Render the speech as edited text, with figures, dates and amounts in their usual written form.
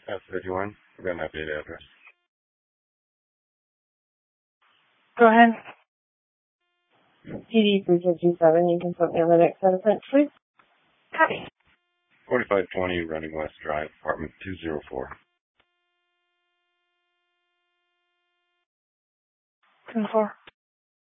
That's 51. We've got an updated address. Go ahead. PD 357, you can put me on the next set of prints, please. Copy. 4520 Running West Drive, apartment 204. 204.